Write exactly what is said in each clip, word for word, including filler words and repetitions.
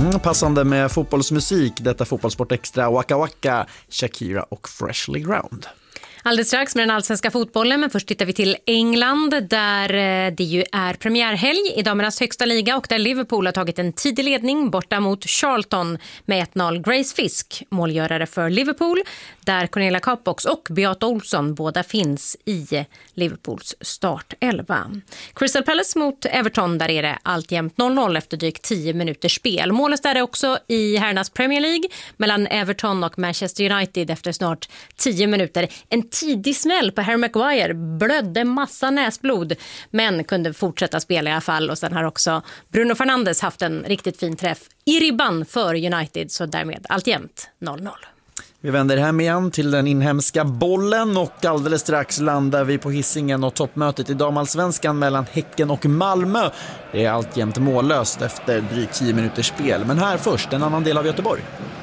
Mm, passande med fotbollsmusik, detta Fotbollssport Extra, Waka Waka, Shakira och Freshly Ground. Alldeles strax med den allsvenska fotbollen, men först tittar vi till England där det ju är premiärhelg i damernas högsta liga och där Liverpool har tagit en tidig ledning borta mot Charlton med ett noll. Grace Fisk, målgörare för Liverpool, där Cornelia Capox och Beata Olsson båda finns i Liverpools startelva. Crystal Palace mot Everton, där är det alltjämt noll noll efter drygt tio minuters spel. Målet är det också i herrarnas Premier League mellan Everton och Manchester United efter snart tio minuter. En tidig smäll på Harry Maguire, blödde massa näsblod men kunde fortsätta spela i alla fall, och sen har också Bruno Fernandes haft en riktigt fin träff i ribban för United, så därmed alltjämt noll noll. Vi vänder hem igen till den inhemska bollen och alldeles strax landar vi på Hisingen och toppmötet i damallsvenskan mellan Häcken och Malmö. Det är alltjämt mållöst efter drygt tio minuters spel, men här först en annan del av Göteborg.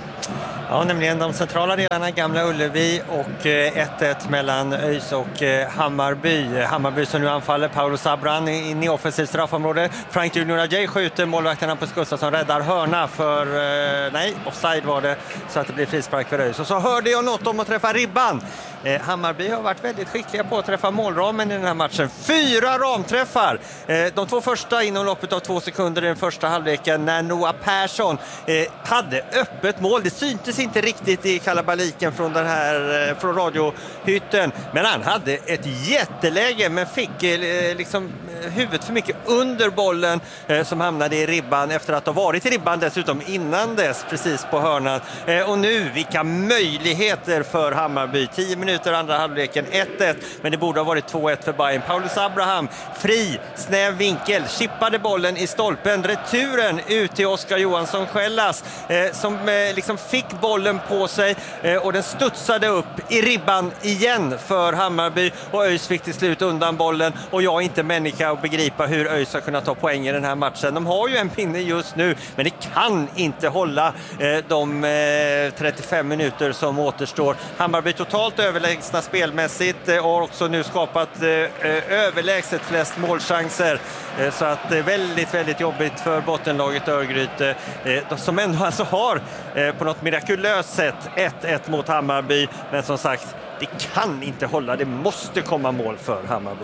Ja, nämligen de centrala delarna, Gamla Ullevi, och ett ett mellan ÖIS och Hammarby. Hammarby som nu anfaller, Paolo Sabran in i offensivt straffområde. Frank Junior Ajay skjuter, målvakten Hampus Gustafsson räddar hörna för, nej, offside var det, så att det blir frispark för ÖIS. Och så hörde jag något om att träffa ribban. Eh, Hammarby har varit väldigt skickliga på att träffa målramen i den här matchen. Fyra ramträffar! Eh, de två första inom loppet av två sekunder i den första halvleken när Noah Persson eh, hade öppet mål. Det syntes inte riktigt i kalabaliken från den här eh, från radiohytten. Men han hade ett jätteläge men fick eh, liksom huvudet för mycket under bollen eh, som hamnade i ribban efter att ha varit i ribban dessutom innan dess, precis på hörnan. Eh, och nu, vilka möjligheter för Hammarby. tio minuter andra halvleken, ett ett, men det borde ha varit två ett för Bayern. Paulus Abraham, fri, snäv vinkel, chippade bollen i stolpen, returen ut till Oskar Johansson Skällas eh, som eh, liksom fick bollen på sig eh, och den studsade upp i ribban igen för Hammarby, och ÖIS fick till slut undan bollen, och jag är inte människa att begripa hur ÖIS har kunnat ta poäng i den här matchen. De har ju en pinne just nu, men det kan inte hålla eh, de eh, trettiofem minuter som återstår. Hammarby totalt överlägsna spelmässigt och har också nu skapat eh, överlägset flest målchanser, eh, så att det är väldigt, väldigt jobbigt för bottenlaget Örgryte eh, som ändå alltså har eh, på något mirakulöst sätt ett ett mot Hammarby, men som sagt, det kan inte hålla, det måste komma mål för Hammarby.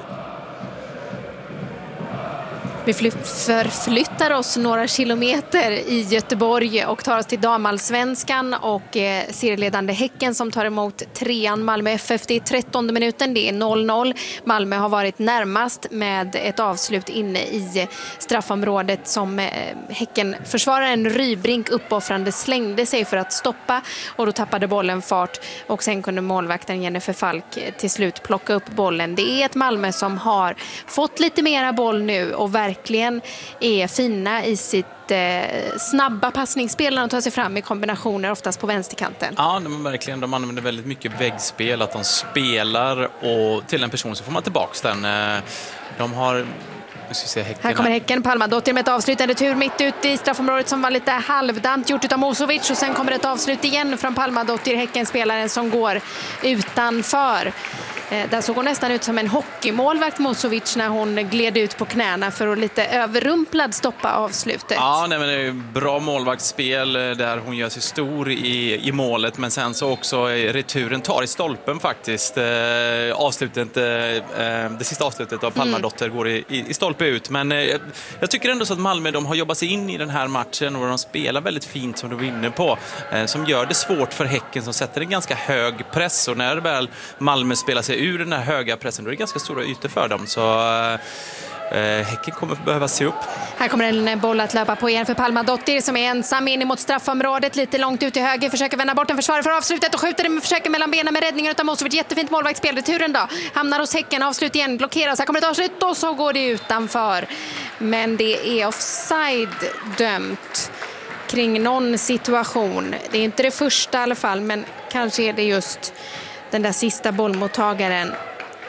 Vi förflyttar oss några kilometer i Göteborg och tar oss till damallsvenskan och eh, serieledande Häcken som tar emot trean Malmö F F. Det är trettonde minuten, det är noll noll. Malmö har varit närmast med ett avslut inne i straffområdet som eh, Häcken försvararen Rybrink uppoffrande slängde sig för att stoppa, och då tappade bollen fart och sen kunde målvakten Jennifer Falk till slut plocka upp bollen. Det är ett Malmö som har fått lite mera boll nu och verkligen verkligen är fina i sitt eh, snabba passningsspel och tar sig fram i kombinationer, oftast på vänsterkanten. Ja, de, verkligen, de använder väldigt mycket väggspel, att de spelar och till en person så får man tillbaka den. De har... Här kommer Häcken, Palmadottir med ett avslutande tur mitt ute i straffområdet som var lite halvdant gjort av Mosovic, och sen kommer ett avslut igen från Palmadottir, Häcken-spelaren som går utanför. Eh, där såg hon nästan ut som en hockeymålvakt Mosovic när hon gled ut på knäna för att lite överrumplad stoppa avslutet. Ja, nej, men det är bra målvaktsspel där hon gör sig stor i, i målet, men sen så också returen tar i stolpen faktiskt. Eh, avslutet, eh, det sista avslutet av Palmadottir mm. går i, i, i stolpen ut, men eh, jag tycker ändå så att Malmö, de har jobbat sig in i den här matchen och de spelar väldigt fint som de vinner på, eh, som gör det svårt för Häcken som sätter en ganska hög press, och när väl Malmö spelar sig ur den här höga pressen då är det ganska stora ytor för dem, så eh, Häcken kommer behöva se upp. Här kommer en boll att löpa på igen för Palmadottir som är ensam in mot straffområdet, lite långt ut till höger, försöker vända bort en försvarare för avslutet och skjuter den, försöker mellan benen med räddningen utav Mosovic. Jättefint målvaktsspel. Returen då hamnar hos Häcken, avslut igen, blockeras. Här kommer ett avslut och så går det utanför, men det är offside dömt kring någon situation. Det är inte det första i alla fall, men kanske är det just den där sista bollmottagaren.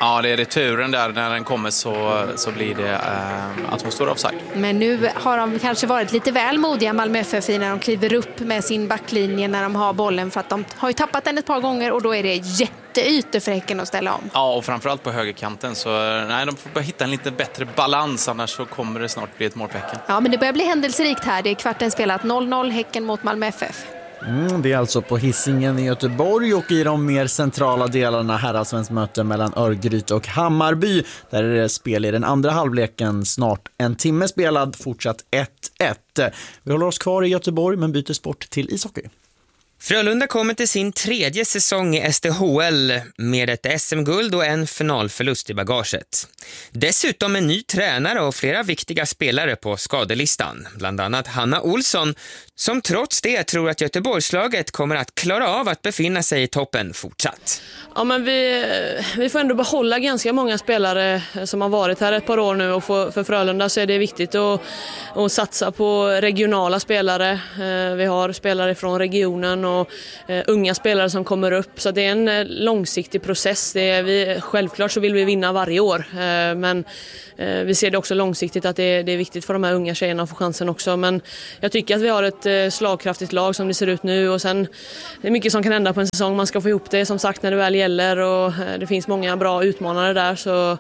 Ja, det är returen där. När den kommer så, så blir det eh, att hon står offside. Men nu har de kanske varit lite väl modiga, Malmö F F, när de kliver upp med sin backlinje när de har bollen, för att de har ju tappat den ett par gånger och då är det jätteytor för Häcken att ställa om. Ja, och framförallt på högerkanten. Så nej, de får bara hitta en lite bättre balans, annars så kommer det snart bli ett mål på Häcken. Ja, men det börjar bli händelserikt här. Det är kvarten spelat noll noll, Häcken mot Malmö F F. Mm, det är alltså på Hisingen i Göteborg, och i de mer centrala delarna herrallsvenskt möte mellan Örgryte och Hammarby. Där är det spel i den andra halvleken, snart en timme spelad, fortsatt ett ett. Vi håller oss kvar i Göteborg men byter sport till ishockey. Frölunda kommer till sin tredje säsong i S D H L med ett S M-guld och en finalförlust i bagaget. Dessutom en ny tränare och flera viktiga spelare på skadelistan. Bland annat Hanna Olsson, som trots det tror att Göteborgslaget kommer att klara av att befinna sig i toppen fortsatt. Ja, men vi, vi får ändå behålla ganska många spelare som har varit här ett par år nu, och för, för Frölunda så är det viktigt att, att satsa på regionala spelare. Vi har spelare från regionen och unga spelare som kommer upp, så det är en långsiktig process. Det är vi, självklart så vill vi vinna varje år, men vi ser det också långsiktigt att det är, det är viktigt för de här unga tjejerna att få chansen också. Men jag tycker att vi har ett slagkraftigt lag som det ser ut nu, och sen det är mycket som kan hända på en säsong. Man ska få ihop det som sagt när det väl gäller, och det finns många bra utmanare där, så,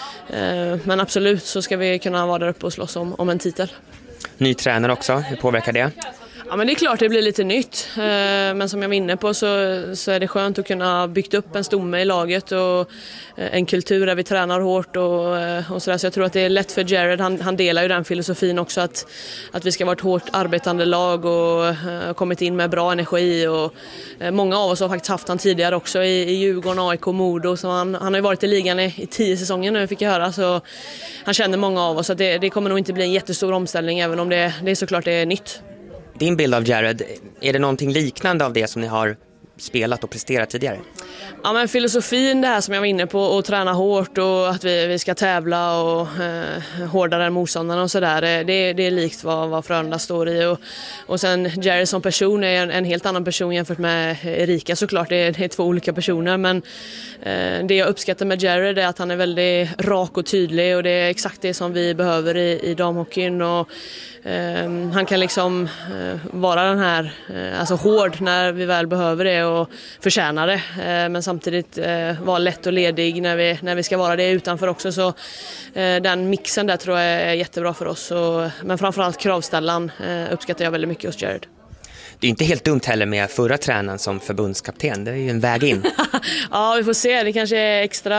men absolut så ska vi kunna vara där uppe och slåss om, om en titel. Ny tränare också, hur påverkar det? Ja, men det är klart det blir lite nytt, men som jag var inne på så, så är det skönt att kunna bygga upp en stomme i laget och en kultur där vi tränar hårt och, och sådär. Så jag tror att det är lätt för Jared, han, han delar ju den filosofin också, att, att vi ska vara ett hårt arbetande lag och uh, kommit in med bra energi, och uh, många av oss har faktiskt haft han tidigare också i, i Djurgården, A I K, Modo, så han, han har ju varit i ligan i, i tio säsonger nu, fick jag höra, så han känner många av oss, så det, det kommer nog inte bli en jättestor omställning, även om det, det är såklart det är nytt. Din bild av Jared, är det någonting liknande av det som ni har spelat och presterat tidigare? Ja, men filosofin, det här som jag var inne på, att träna hårt och att vi, vi ska tävla och eh, hårdare än motståndarna och sådär, det, det är likt vad, vad Frölunda står i, och, och sen Jared som person är en, en helt annan person jämfört med Erika, såklart, det är, det är två olika personer, men eh, det jag uppskattar med Jared är att han är väldigt rak och tydlig, och det är exakt det som vi behöver i, i damhockeyn, och eh, han kan liksom eh, vara den här eh, alltså hård när vi väl behöver det och förtjänar det, eh, men samtidigt eh, vara lätt och ledig när vi, när vi ska vara det utanför också, så eh, den mixen där tror jag är jättebra för oss, och, men framförallt kravställan eh, uppskattar jag väldigt mycket hos Jared. Det är inte helt dumt heller med förra tränaren som förbundskapten. Det är ju en väg in. Ja, vi får se. Det kanske är extra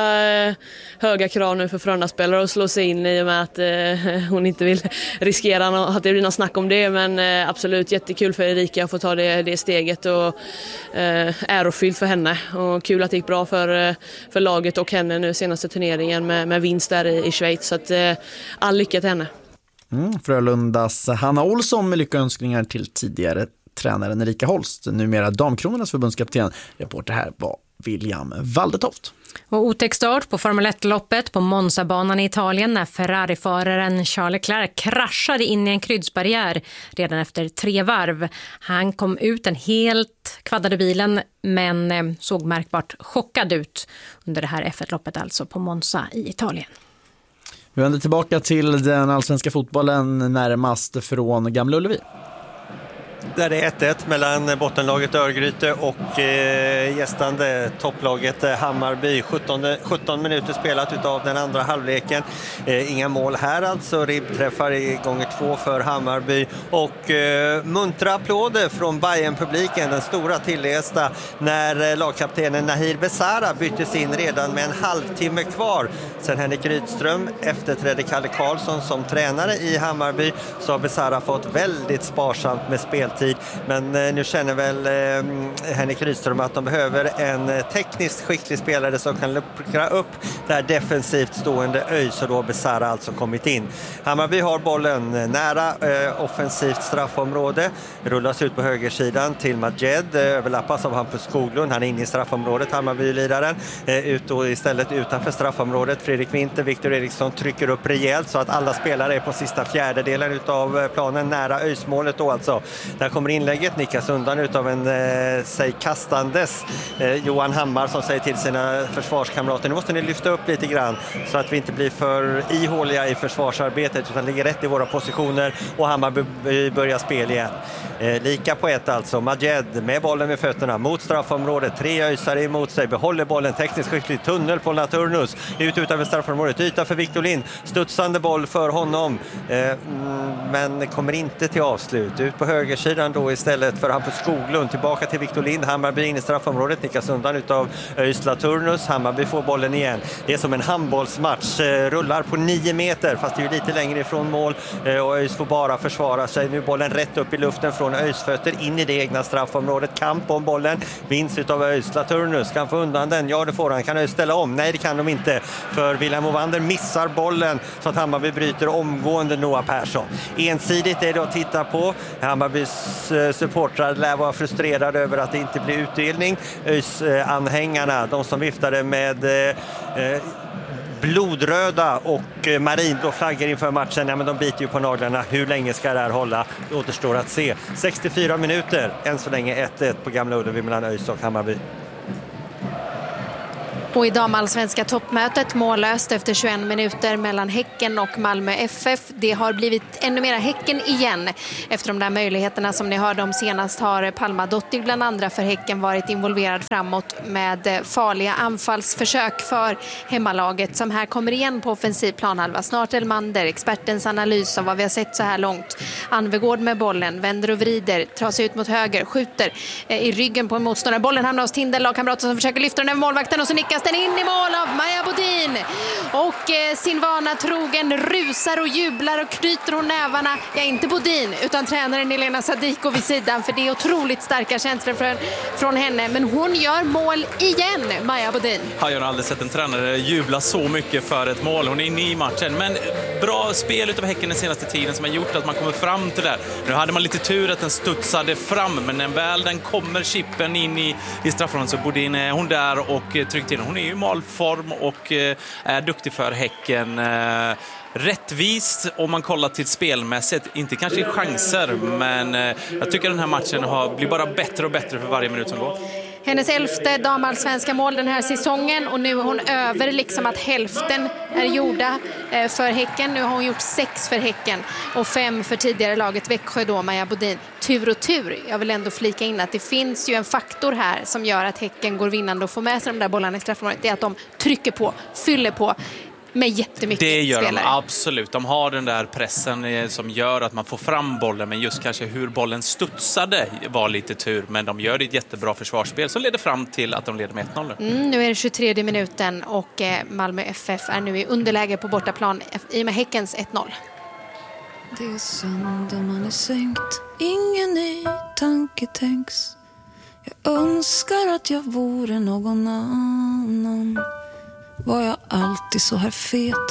höga krav nu för Frölunda-spelare att slå sig in, i och med att eh, hon inte vill riskera att det blir något snack om det. Men eh, absolut jättekul för Erika att få ta det, det steget, och eh, ärofyllt för henne. Och kul att det gick bra för, för laget och henne nu senaste turneringen med, med vinst där i, i Schweiz. Så att, eh, all lycka till henne. Mm, Frölundas Hanna Olsson med lyckönskningar till tidigare tränaren Erika Holst, numera Damkronornas förbundskapten. Reporter här var William Waldetoft. Och otäck start på Formel ett-loppet på Monza-banan i Italien när Ferrari-föraren Charles Leclerc kraschade in i en kryddsbarriär redan efter tre varv. Han kom ut den helt kvaddade bilen, men såg märkbart chockad ut under det här F ett-loppet, alltså på Monza i Italien. Vi vänder tillbaka till den allsvenska fotbollen, närmast från Gamla Ullevi. Där är ett ett mellan bottenlaget Örgryte och eh, gästande topplaget Hammarby. sjutton, sjutton minuter spelat utav den andra halvleken. Eh, inga mål här alltså. Ribbträffar i gånger två för Hammarby. Och eh, muntra applåder från Bayern-publiken. Den stora tilllästa när eh, lagkaptenen Nahir Besara byttes in redan med en halvtimme kvar. Sen Henrik Rydström efterträdde Kalle Karlsson som tränare i Hammarby, så har Besara fått väldigt sparsamt med spel. Tid. Men eh, nu känner väl eh, Henrik Rydström att de behöver en eh, tekniskt skicklig spelare som kan luckra upp där defensivt stående ÖIS, och då har Besara alltså kommit in. Hammarby har bollen nära eh, offensivt straffområde, rullas ut på högersidan till Majed, eh, överlappas av Hampus Skoglund, han är inne i straffområdet, Hammarby-lidaren, eh, ut och istället utanför straffområdet. Fredrik Winter, Viktor Eriksson trycker upp rejält så att alla spelare är på sista fjärdedelen av planen nära ÖIS-målet då alltså. Där kommer inlägget, nickas undan utav en eh, sig kastandes eh, Johan Hammar som säger till sina försvarskamrater: nu måste ni lyfta upp lite grann så att vi inte blir för ihåliga i försvarsarbetet utan ligger rätt i våra positioner, och Hammarby börjar spel igen. Eh, lika på ett alltså. Majed med bollen med fötterna mot straffområdet, tre öjsare emot sig, behåller bollen, tekniskt skicklig tunnel på Laturnus, ut utanför straffområdet, yta för Victor Lind, studsande boll för honom, eh, men kommer inte till avslut. Ut på högersidan då istället för Hampus Skoglund, tillbaka till Victor Lind, Hammarby in i straffområdet, nickas undan utav ÖIS Laturnus, Hammarby får bollen igen. Det är som en handbollsmatch, eh, rullar på nio meter fast det är ju lite längre ifrån mål, eh, och ÖIS får bara försvara sig. Nu bollen rätt upp i luften från ÖIS fötter in i det egna straffområdet, kamp om bollen, vinst utav ÖIS. Laturnus kan få undan den, ja det får han. Kan ÖIS ställa om? Nej det kan de inte, för William Ovander missar bollen så att Hammarby bryter omgående Noah Persson. Ensidigt är det att titta på. Hammarbys eh, supportrar lär vara frustrerade över att det inte blir utdelning. ÖIS-anhängarna, de som viftade med eh, eh, blodröda och eh, marinblå flaggor inför matchen, ja men de biter ju på naglarna. Hur länge ska det här hålla? Det återstår att se. sextiofyra minuter, än så länge ett ett på Gamla Ullevi mellan ÖIS och Hammarby. Och i damallsvenska toppmötet mållöst efter tjugoett minuter mellan Häcken och Malmö F F. Det har blivit ännu mera Häcken igen. Efter de där möjligheterna som ni hörde om senast har Palma Dottir bland andra för Häcken varit involverad framåt med farliga anfallsförsök för hemmalaget som här kommer igen på offensiv planhalva. Snart Elmander, expertens analys av vad vi har sett så här långt. Anvegård med bollen, vänder och vrider, tar sig ut mot höger, skjuter i ryggen på en motståndare. Bollen hamnar hos Tindel, lagkamrater som försöker lyfta den över målvakten och så nickas den in i mål av Maja Bodin. Och eh, sin vana trogen rusar och jublar och knyter hon nävarna. Ja, inte Bodin utan tränaren Elena Sadiko vid sidan, för det är otroligt starka känslor från, från henne. Men hon gör mål igen, Maja Bodin. Ja, jag har aldrig sett en tränare jubla så mycket för ett mål. Hon är inne i matchen, men bra spel utav Häcken den senaste tiden som har gjort att man kommer fram till det. Nu hade man lite tur att den studsade fram, men när väl den kommer chippen in i, i straffområdet så Bodin är hon där och trycker till. Hon är i målform och eh, är duktig för Häcken. Eh, rättvist om man kollar till spelmässigt. Inte kanske i chanser, men eh, jag tycker den här matchen har blivit bara bättre och bättre för varje minut som går. Hennes elfte damallsvenska mål den här säsongen, och nu är hon över liksom att hälften är gjorda för Häcken. Nu har hon gjort sex för Häcken och fem för tidigare laget Växjö då, Maja Bodin. Tur och tur. Jag vill ändå flika in att det finns ju en faktor här som gör att Häcken går vinnande och får med sig de där bollarna i straffområdet. Det är att de trycker på, fyller på med jättemycket det gör spelare. De absolut. De har den där pressen som gör att man får fram bollen, men just kanske hur bollen studsade var lite tur, men de gör ett jättebra försvarsspel som leder fram till att de leder med ett noll. Mm, nu är det tjugotredje minuten och Malmö F F är nu i underläge på bortaplan i och med Häckens ett noll. Det är söndag, man är sänkt, ingen ny tanke tänks. Jag önskar att jag vore någon annan. Var jag alltid så här fet?